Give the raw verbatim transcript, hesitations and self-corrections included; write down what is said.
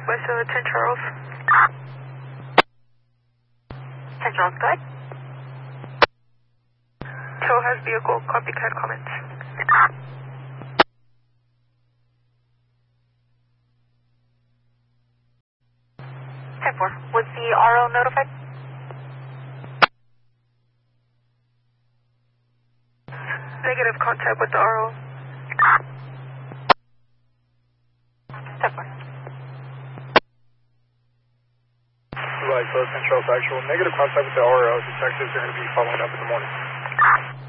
West uh, ten Charles. ten Charles, go ahead. Tow has vehicle, copycat comments. ten four, was the R O notified? Negative contact with the R O. ten four. Right, so ten Charles actual. Negative contact with the R O. Detectives are going to be following up in the morning.